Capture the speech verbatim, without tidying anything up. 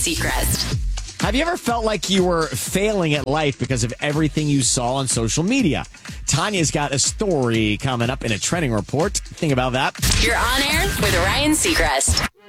Seacrest. Have you ever felt like you were failing at life because of everything you saw on social media? Tanya's got a story coming up in a trending report. Think about that. You're on air with Ryan Seacrest.